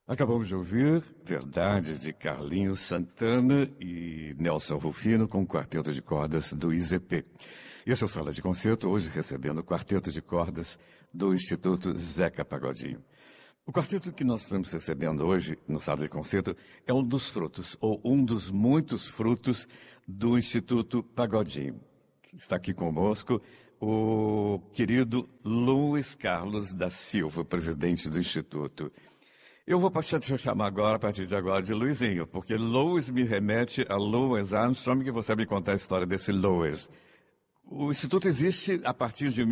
Acabamos de ouvir Verdade de Carlinhos Santana e Nelson Rufino com o quarteto de cordas do IZP. Esse é o Sala de Concerto, hoje recebendo o quarteto de cordas do Instituto Zeca Pagodinho. O quarteto que nós estamos recebendo hoje no Sala de Concerto é um dos frutos, ou um dos muitos frutos do Instituto Pagodinho. Está aqui conosco o querido Luiz Carlos da Silva, presidente do Instituto. Eu vou te chamar agora, a partir de agora, de Luizinho, porque Louis me remete a Louis Armstrong, que você vai me contar a história desse Louis. O Instituto existe a partir de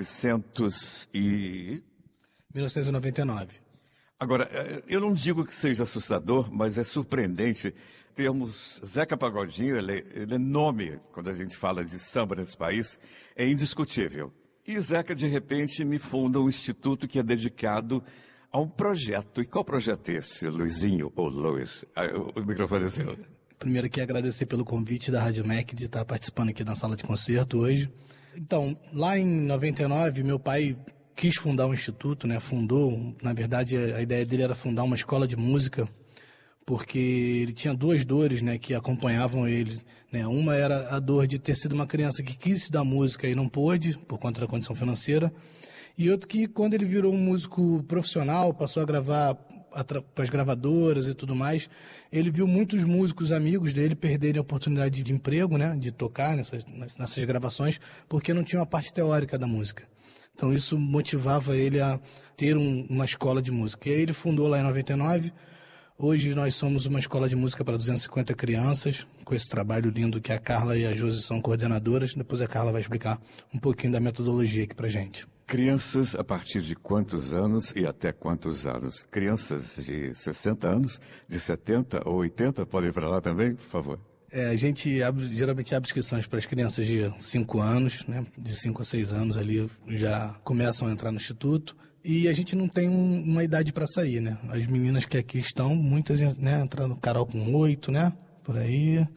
1999. Agora, eu não digo que seja assustador, mas é surpreendente termos Zeca Pagodinho, ele é nome, quando a gente fala de samba nesse país, é indiscutível. E Zeca, de repente, me funda um instituto que é dedicado a um projeto. E qual projeto é esse, Luizinho ou Luiz? O microfone é seu. Primeiro, quero agradecer pelo convite da Rádio MEC de estar participando aqui na sala de concerto hoje. Então, lá em 99, meu pai quis fundar um instituto, né? Fundou, na verdade, a ideia dele era fundar uma escola de música, porque ele tinha duas dores, né, que acompanhavam ele, né? Uma era a dor de ter sido uma criança que quis estudar música e não pôde, por conta da condição financeira. E outro que, quando ele virou um músico profissional, passou a gravar para as gravadoras e tudo mais, ele viu muitos músicos amigos dele perderem a oportunidade de emprego, né, de tocar nessas gravações, porque não tinha uma parte teórica da música. Então isso motivava ele a ter uma escola de música. E aí ele fundou lá em 99. Hoje nós somos uma escola de música para 250 crianças, com esse trabalho lindo que a Carla e a Josi são coordenadoras. Depois a Carla vai explicar um pouquinho da metodologia aqui pra gente. Crianças a partir de quantos anos e até quantos anos? Crianças de 60 anos, de 70 ou 80, podem ir para lá também, por favor? A gente geralmente abre inscrições para as crianças de 5 anos, né? De 5 a 6 anos ali já começam a entrar no instituto. E a gente não tem uma idade para sair, né? As meninas que aqui estão, muitas, né, entrando, Carol com 8, né? Por aí.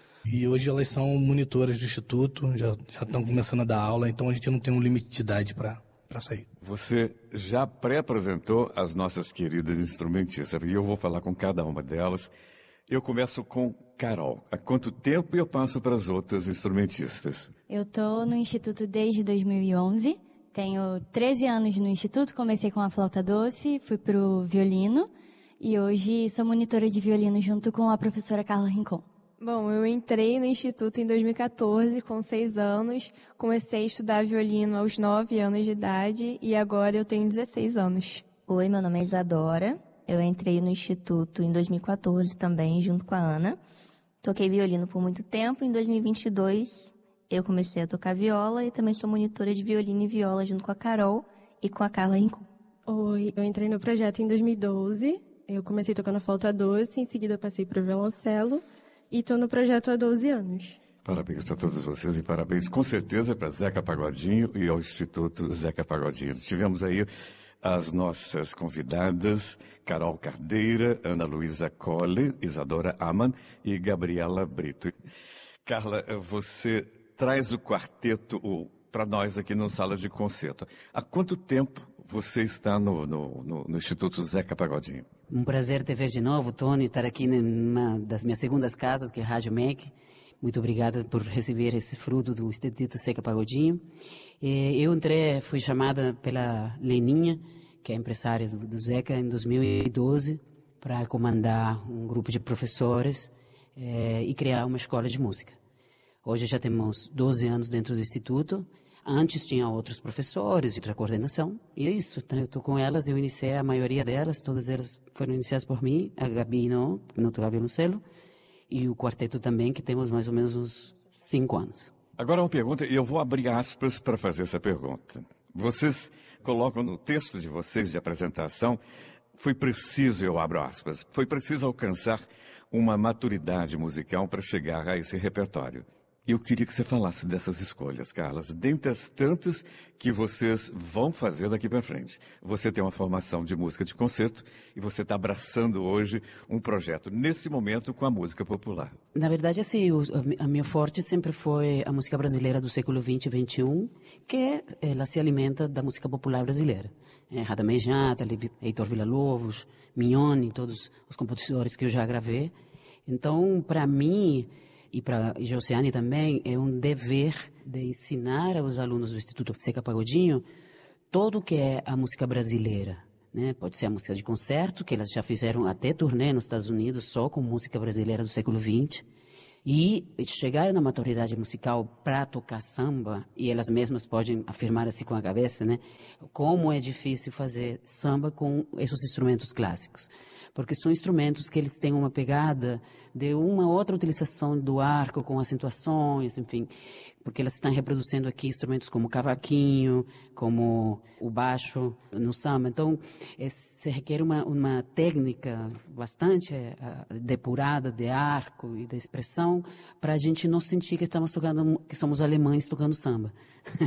E hoje elas são monitoras do instituto, já estão começando a dar aula, então a gente não tem um limite de idade para sair. Você já pré-apresentou as nossas queridas instrumentistas, e eu vou falar com cada uma delas. Eu começo com Carol. Há quanto tempo eu passo para as outras instrumentistas? Eu estou no instituto desde 2011. Tenho 13 anos no instituto, comecei com a flauta doce, fui pro violino e hoje sou monitora de violino junto com a professora Carla Rincon. Bom, eu entrei no instituto em 2014, com 6 anos, comecei a estudar violino aos 9 anos de idade e agora eu tenho 16 anos. Oi, meu nome é Isadora, eu entrei no instituto em 2014 também, junto com a Ana. Toquei violino por muito tempo, em 2022... eu comecei a tocar viola e também sou monitora de violino e viola junto com a Carol e com a Carla Rincon. Oi, eu entrei no projeto em 2012. Eu comecei tocando flauta doce, em seguida passei para o violoncelo e estou no projeto há 12 anos. Parabéns para todos vocês e parabéns com certeza para Zeca Pagodinho e ao Instituto Zeca Pagodinho. Tivemos aí as nossas convidadas, Carol Cardeira, Ana Luísa Colle, Isadora Aman e Gabriela Brito. Carla, você traz o quarteto para nós aqui no Sala de Concerto. Há quanto tempo você está no Instituto Zeca Pagodinho? Um prazer te ver de novo, Tony, estar aqui numa das minhas segundas casas, que é a Rádio MEC. Muito obrigada por receber esse fruto do Instituto Zeca Pagodinho. Eu fui chamada pela Leninha, que é empresária do Zeca, em 2012, para comandar um grupo de professores e criar uma escola de música. Hoje já temos 12 anos dentro do Instituto. Antes tinha outros professores, outra coordenação. E é isso, eu estou com elas, eu iniciei a maioria delas, todas elas foram iniciadas por mim. A Gabi não tocava violoncelo. E o quarteto também, que temos mais ou menos uns 5 anos. Agora uma pergunta, e eu vou abrir aspas para fazer essa pergunta. Vocês colocam no texto de vocês de apresentação, foi preciso, eu abro aspas, foi preciso alcançar uma maturidade musical para chegar a esse repertório. Eu queria que você falasse dessas escolhas, Carlas, dentre as tantas que vocês vão fazer daqui para frente. Você tem uma formação de música de concerto e você está abraçando hoje um projeto, nesse momento, com a música popular. Na verdade, assim, a minha forte sempre foi a música brasileira do século XX e XXI, que ela se alimenta da música popular brasileira. Radamés Jata, Heitor Villa-Lobos, Mignone, todos os compositores que eu já gravei. Então, para mim, e para Josiane também, é um dever de ensinar aos alunos do Instituto Zeca Pagodinho todo o que é a música brasileira. Né? Pode ser a música de concerto, que elas já fizeram até turnê nos Estados Unidos só com música brasileira do século XX. E chegar na maturidade musical para tocar samba, e elas mesmas podem afirmar assim com a cabeça, né? Como é difícil fazer samba com esses instrumentos clássicos. Porque são instrumentos que eles têm uma pegada de uma outra utilização do arco com acentuações, enfim, porque elas estão reproduzindo aqui instrumentos como o cavaquinho, como o baixo no samba. Então, se requer uma técnica bastante depurada de arco e de expressão para a gente não sentir que estamos tocando, que somos alemães tocando samba.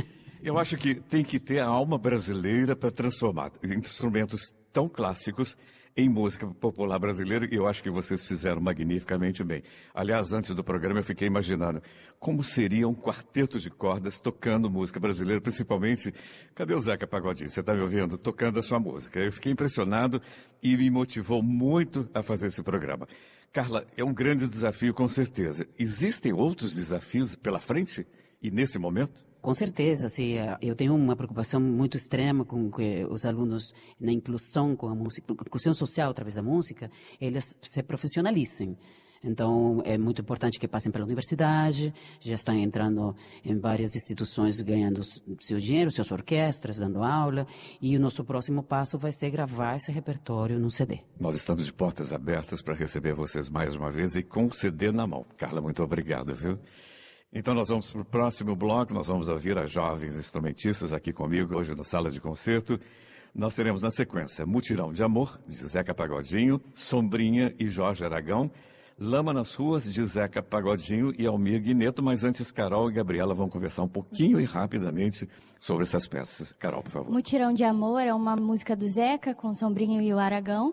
Eu acho que tem que ter a alma brasileira para transformar instrumentos tão clássicos em música popular brasileira, e eu acho que vocês fizeram magnificamente bem. Aliás, antes do programa eu fiquei imaginando como seria um quarteto de cordas tocando música brasileira, principalmente, cadê o Zeca Pagodinho? Você está me ouvindo? Tocando a sua música. Eu fiquei impressionado e me motivou muito a fazer esse programa. Carla, é um grande desafio, com certeza. Existem outros desafios pela frente e nesse momento? Com certeza, sim. Eu tenho uma preocupação muito extrema com que os alunos, na inclusão com a música, inclusão social através da música, eles se profissionalizem. Então, é muito importante que passem pela universidade, já estão entrando em várias instituições, ganhando seu dinheiro, suas orquestras, dando aula, e o nosso próximo passo vai ser gravar esse repertório no CD. Nós estamos de portas abertas para receber vocês mais uma vez e com o CD na mão. Carla, muito obrigado, viu? Então nós vamos para o próximo bloco, nós vamos ouvir as jovens instrumentistas aqui comigo hoje no Sala de Concerto. Nós teremos na sequência Mutirão de Amor, de Zeca Pagodinho, Sombrinha e Jorge Aragão, Lama nas Ruas, de Zeca Pagodinho e Almir Guineto, mas antes Carol e Gabriela vão conversar um pouquinho e rapidamente sobre essas peças. Carol, por favor. Mutirão de Amor é uma música do Zeca com Sombrinho e o Aragão,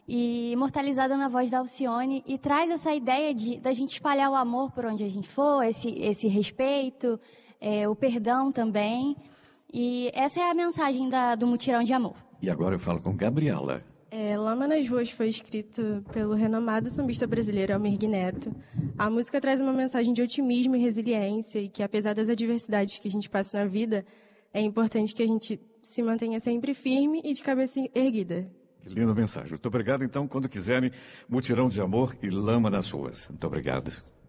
e imortalizada na voz da Alcione, e traz essa ideia da gente espalhar o amor por onde a gente for, esse respeito, o perdão também. E essa é a mensagem do Mutirão de Amor. E agora eu falo com Gabriela. Lama nas Ruas foi escrito pelo renomado sambista brasileiro Almir Guineto. A música traz uma mensagem de otimismo e resiliência, e que apesar das adversidades que a gente passa na vida, é importante que a gente se mantenha sempre firme e de cabeça erguida. Que linda mensagem. Muito obrigado. Então, quando quiserem, Mutirão de Amor e Lama nas Ruas. Muito obrigado.